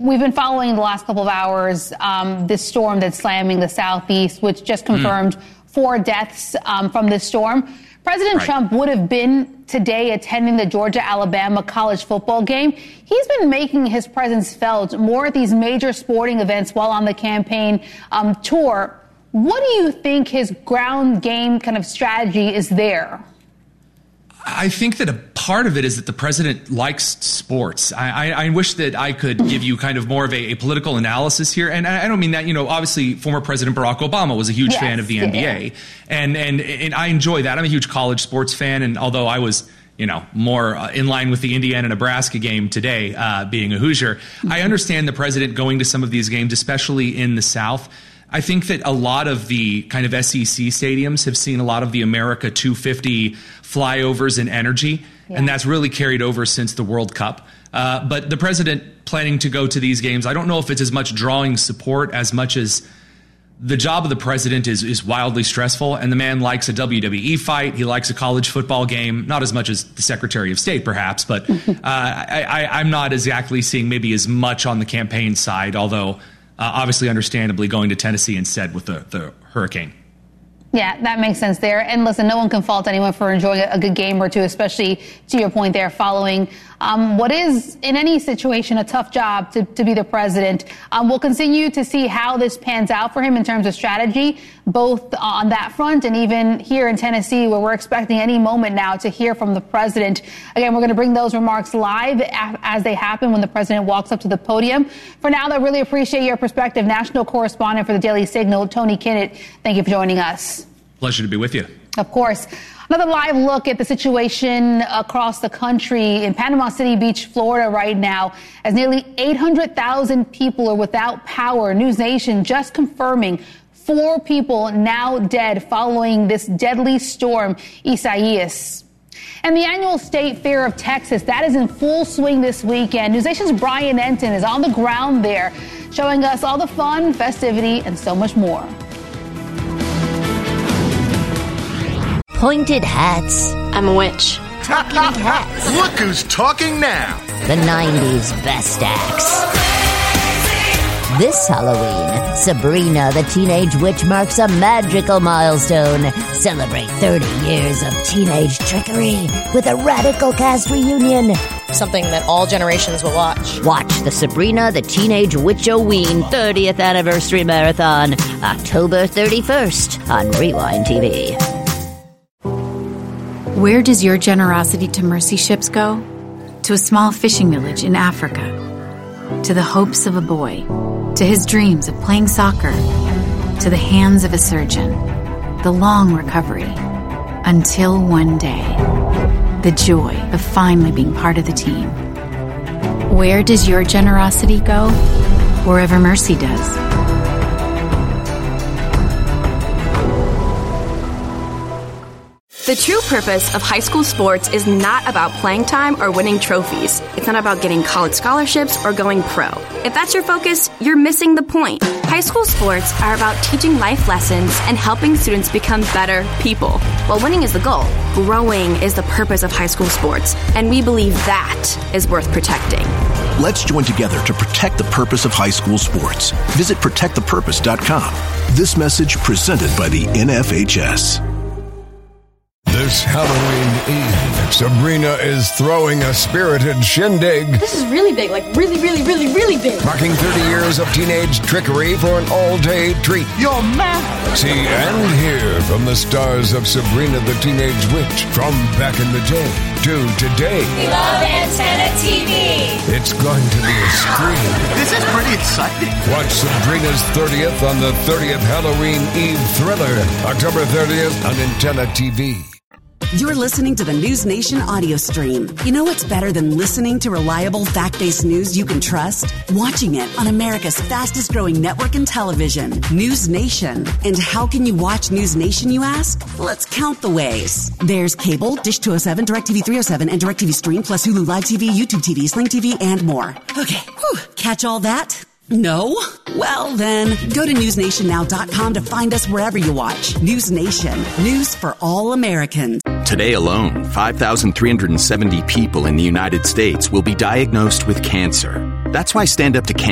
We've been following the last couple of hours this storm that's slamming the southeast, which just confirmed 4 deaths from this storm. President Trump would have been today attending the Georgia-Alabama college football game. He's been making his presence felt more at these major sporting events while on the campaign tour. What do you think his ground game kind of strategy is there? I think that a part of it is that the president likes sports. I wish that I could give you kind of more of a political analysis here. And I don't mean that, obviously former President Barack Obama was a huge fan of the NBA. And I enjoy that. I'm a huge college sports fan. And although I was, more in line with the Indiana-Nebraska game today, being a Hoosier, I understand the president going to some of these games, especially in the South. I think that a lot of the kind of SEC stadiums have seen a lot of the America 250 flyovers and energy, and that's really carried over since the World Cup. But the president planning to go to these games, I don't know if it's as much drawing support as much as the job of the president is wildly stressful, and the man likes a WWE fight. He likes a college football game, not as much as the Secretary of State, perhaps, but I'm not exactly seeing maybe as much on the campaign side, although obviously, understandably, going to Tennessee instead with the hurricane. Yeah, that makes sense there. And listen, no one can fault anyone for enjoying a good game or two, especially to your point there, following what is, in any situation, a tough job to be the president. We'll continue to see how this pans out for him in terms of strategy, both on that front and even here in Tennessee, where we're expecting any moment now to hear from the president. Again, we're going to bring those remarks live as they happen when the president walks up to the podium. For now, I really appreciate your perspective. National correspondent for the Daily Signal, Tony Kinnett, thank you for joining us. Pleasure to be with you. Of course. Another live look at the situation across the country in Panama City Beach, Florida right now, as nearly 800,000 people are without power. News Nation just confirming 4 people now dead following this deadly storm, Isaias. And the annual State Fair of Texas, that is in full swing this weekend. News Nation's Brian Enton is on the ground there, showing us all the fun, festivity, and so much more. Pointed hats. I'm a witch. Talking hats. Look who's talking now. The 90s best acts. This Halloween, Sabrina the Teenage Witch marks a magical milestone. Celebrate 30 years of teenage trickery with a radical cast reunion. Something that all generations will watch. Watch the Sabrina the Teenage Witch-O-Ween 30th Anniversary Marathon, October 31st on Rewind TV. Where does your generosity to mercy ships go? To a small fishing village in Africa. To the hopes of a boy. To his dreams of playing soccer. To the hands of a surgeon. The long recovery. Until one day. The joy of finally being part of the team. Where does your generosity go? Wherever mercy does. The true purpose of high school sports is not about playing time or winning trophies. It's not about getting college scholarships or going pro. If that's your focus, you're missing the point. High school sports are about teaching life lessons and helping students become better people. While winning is the goal, growing is the purpose of high school sports, and we believe that is worth protecting. Let's join together to protect the purpose of high school sports. Visit protectthepurpose.com. This message presented by the NFHS. This Halloween Eve, Sabrina is throwing a spirited shindig. This is really big, like really, really, really, really big. Marking 30 years of teenage trickery for an all-day treat. You're mad. See and hear from the stars of Sabrina the Teenage Witch from back in the day to today. We love Antenna TV. It's going to be a scream. This is pretty exciting. Watch Sabrina's 30th on the 30th Halloween Eve thriller, October 30th on Antenna TV. You're listening to the News Nation audio stream. You know what's better than listening to reliable, fact-based news you can trust? Watching it on America's fastest-growing network in television, News Nation. And how can you watch News Nation, you ask? Let's count the ways. There's cable, Dish 207, DirecTV 307, and DirecTV Stream, plus Hulu Live TV, YouTube TV, Sling TV, and more. Okay, catch all that? No? Well, then, go to newsnationnow.com to find us wherever you watch. News Nation. News for all Americans. Today alone, 5,370 people in the United States will be diagnosed with cancer. That's why Stand Up to Cancer